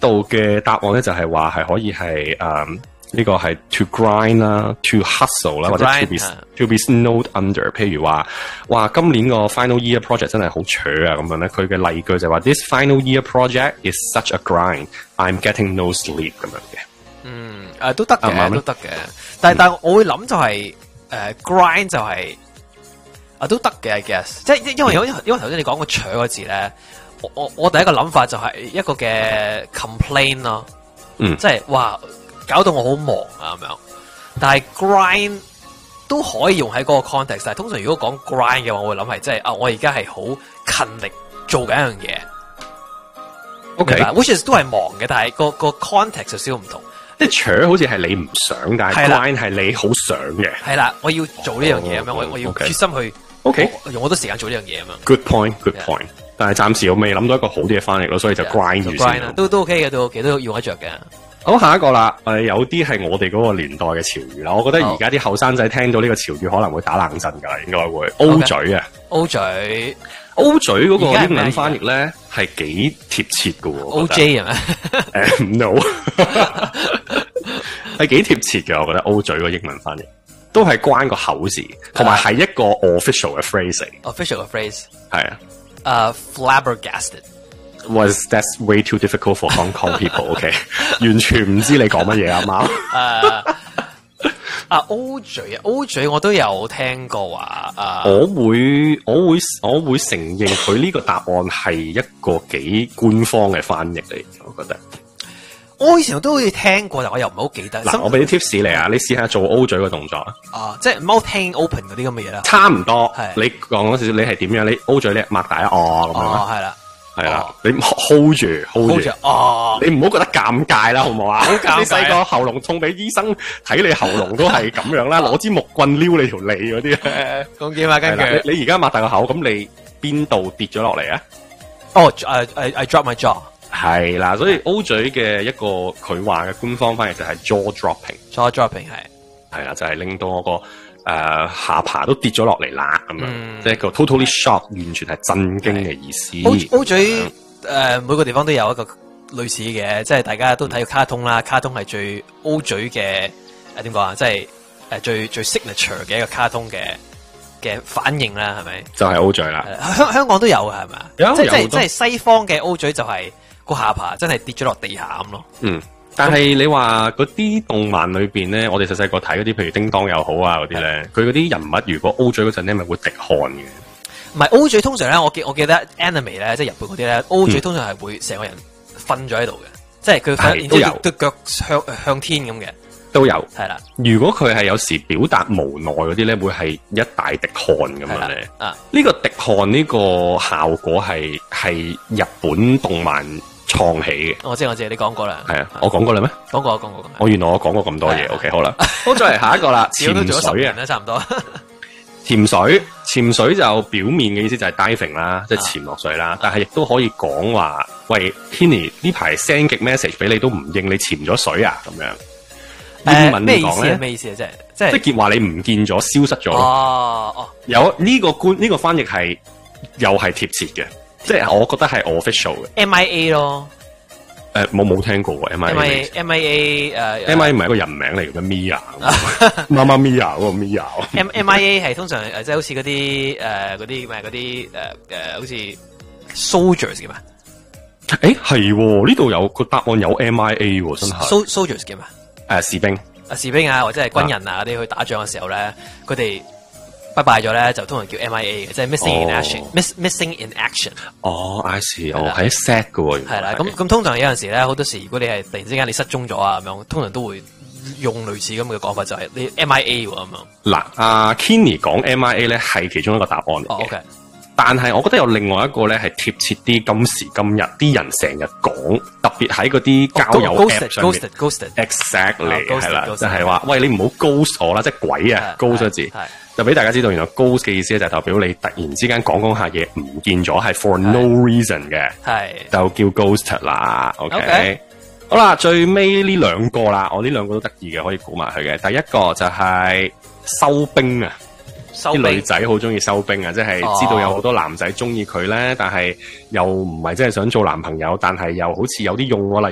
度嘅答案咧就係話係可以係呢個係 to grind 啦 ，to hustle 啦，或者 to be snowed under。譬如話，哇，今年個 final year project 真係好扯啊咁樣咧。佢嘅例句就話 ，This final year project is such a grind. I'm getting no sleep 咁樣嘅。 都得嘅，都得嘅。但係我會諗就係grind 就係都得嘅 ，I guess。即係因為頭先你講個扯個字咧，我第一個諗法就係一個嘅 complain 咯。即係哇。搞到我好忙啊咁樣，但係 grind 都可以用喺嗰個 context。但係通常如果講 grind 嘅話，我會諗係即係我而家係好勤力做緊一樣嘢。OK，which is 都係忙嘅，但係個 context 就少唔同。 即係扯好似係你唔想，但係 grind 係你好想嘅。係啦，我要做呢樣嘢咁樣，我要決心去用好多時間做呢樣嘢咁樣。 Good point。但係暫時我未諗到一個好啲嘅翻譯咯，所以就 grind 住先。 都 OK 嘅，都 OK， 都用得着嘅。 好，下一個啦，有啲係我哋嗰個年代嘅潮語啦。我覺得而家啲後生仔聽到呢個潮語可能會打冷震噶啦，應該會 O 嘴啊 ，O 嘴嗰個英文翻譯咧係幾貼切噶喎 ，OJ 係咪 ？No， 係幾貼切嘅，我覺得 O 嘴個英文翻譯都係關個口字，同埋係一個 official 嘅 phrase。official 嘅 phrase 係啊 ，flabbergasted。Was that's way too difficult for Hong Kong people？ OK， 完全唔知你講乜嘢啊貓。 O 嘴我都有聽過話我會承認佢呢個答案係一個幾官方嘅翻譯嚟，我覺得。 我以前都好似聽過，但我又唔係好記得。 嗱，我俾啲 tips 你啊，你試下做 O 嘴個動作即係 mouth hanging open 嗰啲咁嘅嘢啦。 差唔多，你講少少，你係點樣？你 O 嘴你擘大咁樣。 係啦。 係啦，你 hold 住，你唔好覺得尷尬啦，好唔好啊？你細個喉嚨痛俾醫生睇你喉嚨都係咁樣啦，攞支木棍撩你條脷嗰啲咧。 講幾嘛？跟住你而家擘大個口，咁你邊度跌咗落嚟啊 ？I drop my jaw。 係啦，所以 O 嘴嘅一個佢話嘅官方翻譯就係 jaw dropping。jaw dropping 係啦，就係令到我個下巴都跌咗落嚟啦，咁樣即係一個 totally shock， 完全係震驚嘅意思。 O 嘴每個地方都有一個類似嘅，即係大家都睇過卡通啦，卡通係最 O 嘴嘅點講啊，即係最 signature 嘅一個卡通嘅反應啦，係咪？ 就係 O 嘴啦。 香港都有嘅係咪？ 有即係西方嘅 O 嘴就係個下巴真係跌咗落地下咁咯。 但係你話嗰啲動漫裏邊咧，我哋細細個睇嗰啲，譬如叮當又好啊嗰啲咧，佢嗰啲人物如果 O 嘴嗰陣咧，咪會滴汗嘅。 唔係 O 嘴通常咧，我記得 anime 咧，即係日本嗰啲咧，O 嘴通常係會成個人瞓咗喺度嘅，即係佢然之後腳向天咁嘅。 都有係啦。 如果佢係有時表達無奈嗰啲咧，會係一大滴汗咁樣咧。呢個滴汗呢個效果係日本動漫創起嘅。 我知，你講過啦。 係啊，我講過啦咩？ 講過。 原來我講過咁多嘢。OK， 好啦，好，再嚟下一個啦。潛水啊， 差唔多。 潛水就表面嘅意思就係 diving 啦，即係潛落水啦。但係亦都可以講話，喂 Kenny 呢排 send 極 message 俾你都唔應，你潛咗水啊？咁樣。英文點講咧？ 咩意思啊？ 即係話你唔見咗，消失咗。有呢個翻譯係又係貼切嘅，即係我覺得係 official 嘅。 MIA 咯。 冇聽過喎 MIA。MIA 唔係一個人名嚟嘅咩 Mia， 媽媽 Mia 嗰個 Mia。MIA 係通常即係好似嗰啲好似 soldiers 嘅嘛。 係呢度有個答案有 MIA 喎，真係。 soldiers 嘅嘛。 士兵或者係軍人啊嗰啲去打仗嘅時候咧，佢哋拜拜咗咧，就通常叫 MIA 嘅，即係 missing in action。missing in action。 I see，係 sad 嘅喎。 係啦，咁通常有陣時咧，好多時如果你係突然之間你失蹤咗啊咁樣，通常都會用類似咁嘅講法，就係你 MIA 喎咁樣。 嗱，阿 Kenny 講 MIA 咧係其中一個答案嚟嘅。 OK。 但係我覺得有另外一個咧係貼切啲今時今日啲人成日講，特別喺嗰啲交友 app 上面。Exactly 係啦，就係話喂，你唔好 ghost 我啦，即係鬼啊 ghost 個字，就俾大家知道原來 ghost 嘅意思就係代表你突然之間講下嘢唔見咗，係 for no reason 嘅，就叫 ghost 啦。OK，好啦，最尾呢兩個啦，我呢兩個都得意嘅，可以估埋佢嘅。第一個就係收兵啊。啲女仔好中意收兵啊，即係知道有好多男仔中意佢咧，但係又唔係真係想做男朋友，但係又好似有啲用喎。